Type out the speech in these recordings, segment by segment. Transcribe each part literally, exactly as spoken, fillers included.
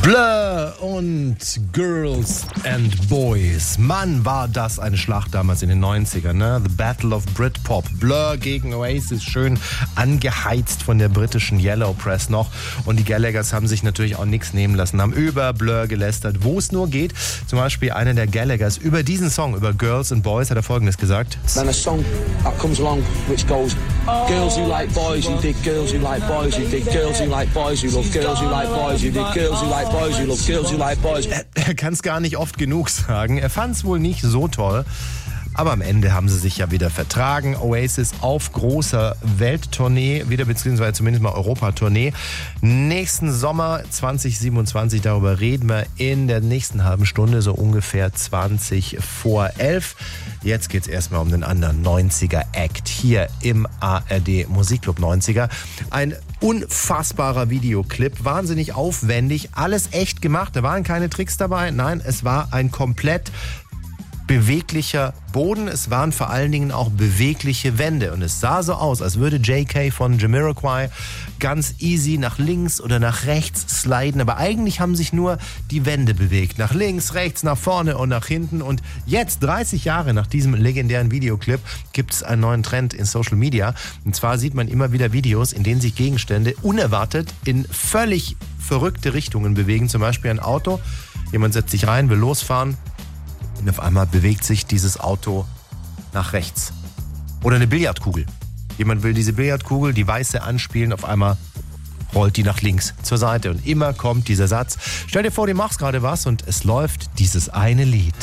Blur und Girls and Boys. Mann, war das eine Schlacht damals in den neunzigern, ne? The Battle of Britpop. Blur gegen Oasis, schön angeheizt von der britischen Yellow Press noch. Und die Gallaghers haben sich natürlich auch nichts nehmen lassen, haben über Blur gelästert, wo es nur geht. Zum Beispiel einer der Gallaghers über diesen Song, über Girls and Boys, hat er Folgendes gesagt. Then a song that comes along which goes, girls who like boys, who dig girls who like boys, who dig girls who like boys, who love girls who like boys, who dig girls who like boys, who love girls who like boys. Er, er kann es gar nicht oft genug sagen. Er fand es wohl nicht so toll. Aber am Ende haben sie sich ja wieder vertragen. Oasis auf großer Welttournee, wieder beziehungsweise zumindest mal Europatournee. Nächsten Sommer zwanzig siebenundzwanzig, darüber reden wir in der nächsten halben Stunde, so ungefähr zwanzig vor elf. Jetzt geht's erstmal um den anderen neunziger-Act hier im A R D Musikclub neunziger. Ein unfassbarer Videoclip, wahnsinnig aufwendig, alles echt gemacht. Da waren keine Tricks dabei. Nein, es war ein komplett beweglicher Boden. Es waren vor allen Dingen auch bewegliche Wände. Und es sah so aus, als würde J K von Jamiroquai ganz easy nach links oder nach rechts sliden. Aber eigentlich haben sich nur die Wände bewegt. Nach links, rechts, nach vorne und nach hinten. Und jetzt, dreißig Jahre nach diesem legendären Videoclip, gibt es einen neuen Trend in Social Media. Und zwar sieht man immer wieder Videos, in denen sich Gegenstände unerwartet in völlig verrückte Richtungen bewegen. Zum Beispiel ein Auto. Jemand setzt sich rein, will losfahren. Und auf einmal bewegt sich dieses Auto nach rechts. Oder eine Billardkugel. Jemand will diese Billardkugel, die weiße, anspielen. Auf einmal rollt die nach links zur Seite. Und immer kommt dieser Satz. Stell dir vor, du machst gerade was und es läuft dieses eine Lied.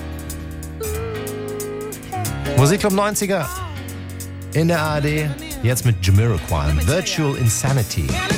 Musikclub neunziger in der A R D. Jetzt mit Jamiroquai. Virtual Insanity.